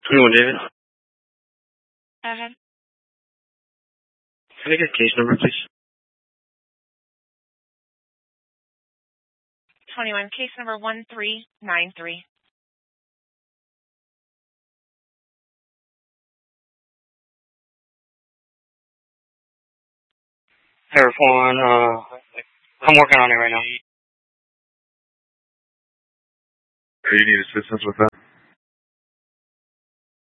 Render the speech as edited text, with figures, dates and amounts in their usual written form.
Hello, David. Go ahead. Can I get case number, please? 21, case number 1393. Paraphone, I'm working on it right now. Do you need assistance with that?